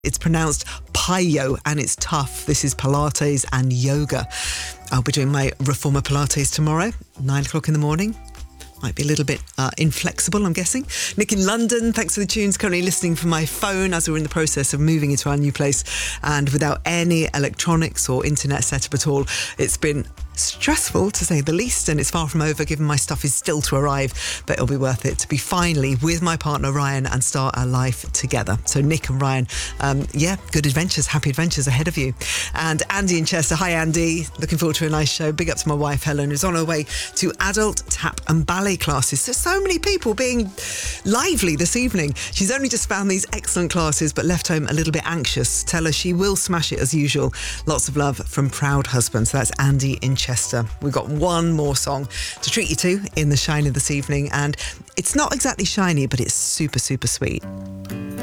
It's pronounced Payo and it's tough. This is Pilates and yoga. I'll be doing my Reformer Pilates tomorrow, 9 o'clock in the morning. Might be a little bit inflexible, I'm guessing. Nick in London, thanks for the tunes. Currently listening from my phone as we're in the process of moving into our new place and without any electronics or internet setup at all. It's been stressful to say the least, and it's far from over given my stuff is still to arrive, but it'll be worth it to be finally with my partner Ryan and start our life together. So Nick and Ryan, good adventures, happy adventures ahead of you. And Andy in Chester, hi Andy, looking forward to a nice show. Big up to my wife Helen, who's on her way to adult tap and ballet classes. So many people being lively this evening. She's only just found these excellent classes but left home a little bit anxious. Tell her she will smash it as usual. Lots of love from Proud Husband. So that's Andy in Chester. We've got one more song to treat you to in the Shiny this evening, and it's not exactly shiny, but it's super, super sweet.